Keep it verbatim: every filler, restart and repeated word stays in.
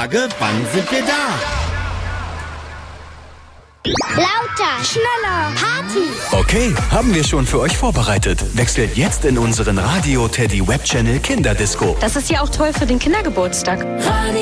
Frage, wann sind wir da? Lauter, schneller, Party. Okay, haben wir schon für euch vorbereitet. Wechselt jetzt in unseren Radio Teddy Web Channel Kinderdisco. Das ist ja auch toll für den Kindergeburtstag.